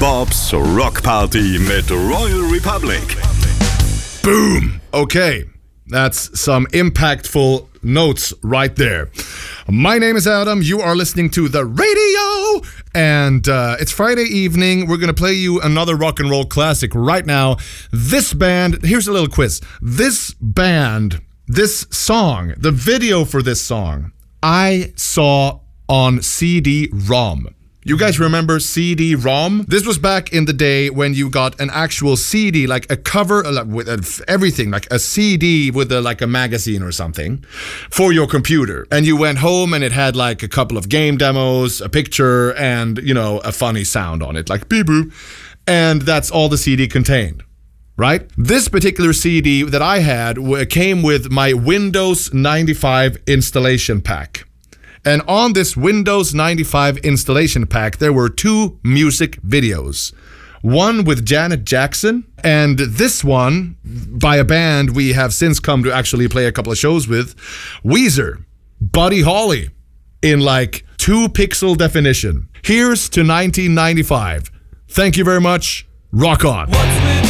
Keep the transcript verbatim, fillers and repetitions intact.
Bobs Rock Party mit Royal Republic. Boom! Okay, that's some impactful notes right there. My name is Adam. You are listening to the radio, and uh, it's Friday evening. We're going to play you another rock and roll classic right now. This band, here's a little quiz. This band, this song, the video for this song, I saw on C D ROM. You guys remember C D ROM? This was back in the day when you got an actual C D, like a cover uh, with uh, everything, like a C D with a, like a magazine or something for your computer. And you went home and it had like a couple of game demos, a picture, and, you know, a funny sound on it, like beep boop. And that's all the C D contained, right? This particular C D that I had w- came with my Windows ninety-five installation pack. And on this Windows ninety-five installation pack, there were two music videos. One with Janet Jackson, and this one by a band we have since come to actually play a couple of shows with, Weezer, Buddy Holly, in like two pixel definition. Here's to nineteen ninety-five. Thank you very much. Rock on.